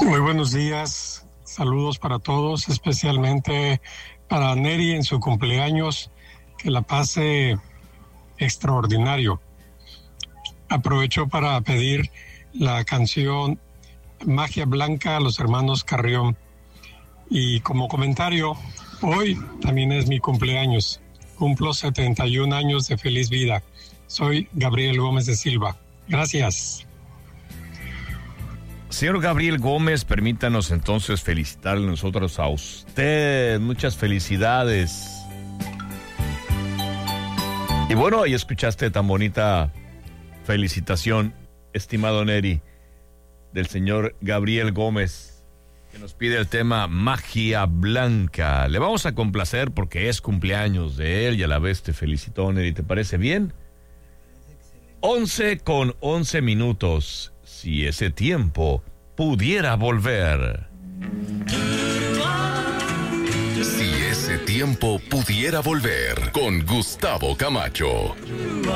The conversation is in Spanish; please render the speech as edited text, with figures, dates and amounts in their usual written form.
Muy buenos días, saludos para todos, especialmente para Neri en su cumpleaños, que la pase extraordinario. Aprovecho para pedir la canción Magia Blanca a los hermanos Carrión. Y como comentario, hoy también es mi cumpleaños. Cumplo 71 años de feliz vida. Soy Gabriel Gómez de Silva. Gracias. Señor Gabriel Gómez, permítanos entonces felicitarle nosotros a usted. Muchas felicidades. Y bueno, ahí escuchaste tan bonita felicitación, estimado Neri, del señor Gabriel Gómez, que nos pide el tema Magia Blanca. Le vamos a complacer porque es cumpleaños de él y a la vez te felicitó, Neri. ¿Te parece bien? 11:11. Si ese tiempo pudiera volver. Si ese tiempo pudiera volver, con Gustavo Camacho.